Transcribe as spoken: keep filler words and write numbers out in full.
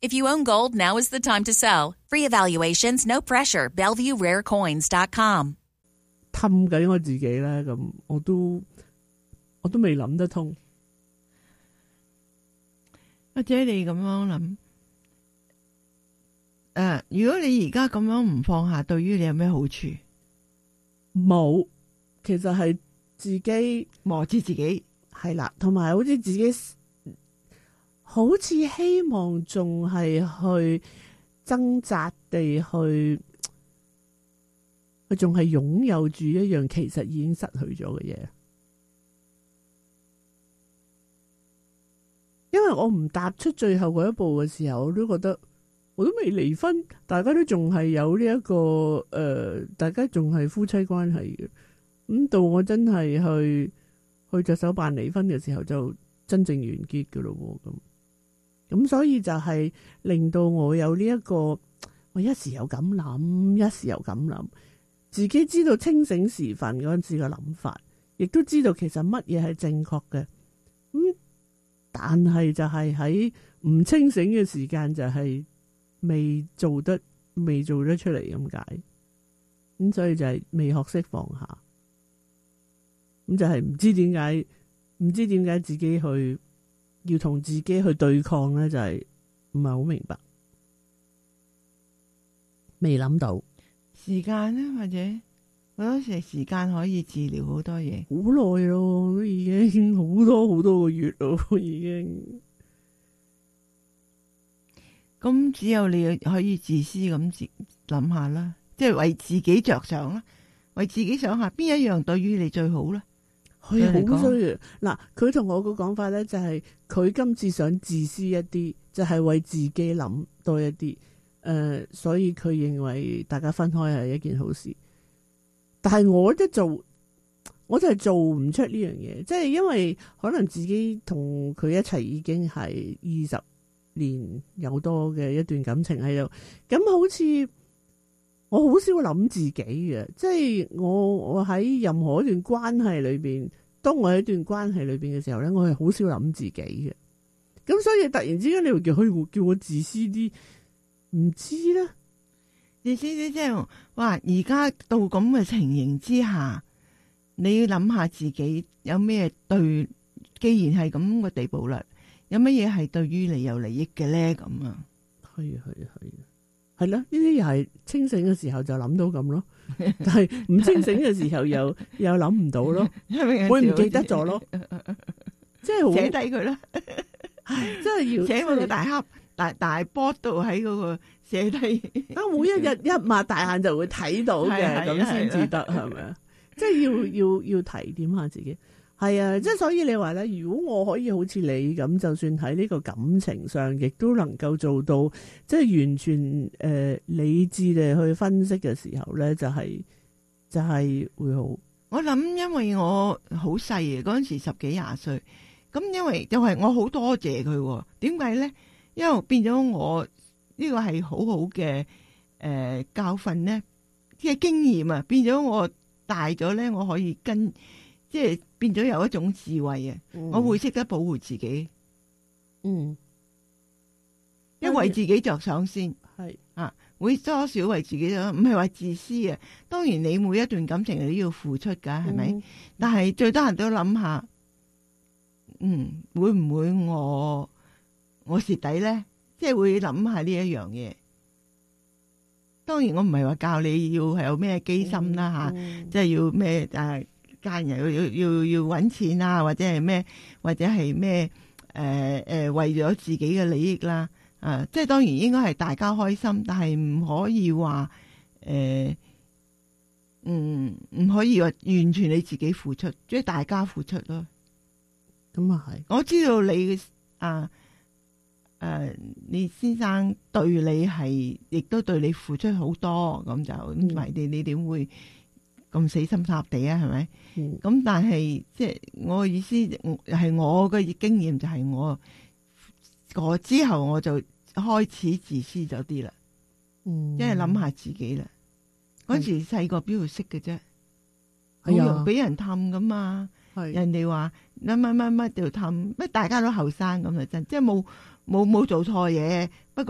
If you own gold, now is the time to sell. Free evaluations, no pressure. Bellevue Rare Coins dot com。 氹緊我自己咧，咁我都我都未諗得通。 或者你咁樣諗，誒、呃，如果你而家咁樣唔放下，對於你有咩好處？ 冇，其實係自己磨住自己， 係啦，同埋好似自己，好似希望仲係去掙扎地去，佢仲係擁有住一樣其實已經失去咗嘅嘢。因為我唔踏出最後嗰一步嘅時候，我都覺得我都未離婚，大家都仲係有呢、這、一個誒、呃，大家仲係夫妻關係嘅。咁、嗯、到我真係去去着手辦離婚嘅時候，就真正完結㗎咯。咁咁所以就係令到我有呢、這、一個，我一時又咁諗，一時又咁諗，自己知道清醒時分嗰陣時嘅諗法，亦都知道其實乜嘢係正確嘅。咁、嗯但係就係喺唔清醒嘅時間，就係未做得未做得出嚟咁解，咁所以就係未學識放下，咁就係唔知點解，唔知點解自己去要同自己去對抗咧，就係唔係好明白，未諗到時間咧，或者好多時時間可以治療好多嘢， 好耐咯，都已經好多好多個月咯，已經。 咁只有你可以自私咁自諗下啦，即係為自己着想啦，為自己想下邊一樣對於你最好咧。 佢好衰嘅嗱，佢同我個講法咧就係佢今次想自私一啲，就係、是、為自己諗多一啲。誒、呃，所以佢認為大家分開係一件好事。但係我都做，我就係做唔出呢樣嘢，即係因為可能自己同佢一齊已經係二十年有多嘅一段感情喺度，咁好似我好少諗自己嘅，即係我我喺任何一段關係裏邊，當我喺一段關係裏邊嘅時候咧，我係好少諗自己嘅，咁所以突然之間你會叫佢叫我自私啲，唔知咧。 意思即係話，而家到咁嘅情形之下，你要諗下自己有咩對，既然係咁嘅地步啦，有乜嘢係對於你有利益嘅咧？咁啊，係啊，係啊，係啊， 係啦，呢啲又係清醒嘅時候就諗到咁咯，但係唔清醒嘅時候又又諗唔到咯，會唔記得咗咯，即係寫低佢啦， 即係要寫喺個大盒大大波度喺嗰個。寫低， 啊！每一日一擘大眼就會睇到嘅，咁先至得，係咪啊？即係要要要提點下自己，係啊！即係所以你話咧，如果我可以好似你咁，就算喺呢個感情上，亦都能夠做到，即係完全誒、呃、理智地去分析嘅時候咧，就係、是、就係、是、會好。 我諗，因為我好細嘅嗰陣時十幾廿歲，咁因為又係我好多謝佢，點解咧？因為變咗我。呢個係好好嘅誒教訓咧，即係經驗啊，變咗我大咗咧，我可以跟即係變咗有一種智慧啊、嗯，我會識得保護自己，嗯，因為為自己着想先係啊，會多少為自己着想，唔係話自私啊。當然你每一段感情你都要付出噶，係咪、嗯？但係最多人都諗下，嗯，會唔會我我蝕底咧？即係會諗下呢一樣嘢，當然我唔係話教你要係有咩機心啦吓、嗯嗯，即係要咩誒家人要要要要搵錢啊，或者係咩或者係咩誒誒為咗自己嘅利益啦，啊，即係當然應該係大家開心，但係唔可以話誒、呃，嗯，唔可以話完全你自己付出，即係大家付出咯。 咁啊係， 我知道你啊。誒、呃，你先生對你係，亦都對你付出好多，咁就唔係你你點會咁死心塌地啊？係咪？咁、嗯、但係即係我嘅意思係我嘅經驗就係我我之後我就開始自私咗啲啦，嗯，即係諗下自己啦。嗰時細個邊度識嘅啫，係啊，俾人氹噶嘛，人哋話乜乜乜乜就氹，乜大家都後生咁啊真，即係冇。冇冇做錯嘢，不過。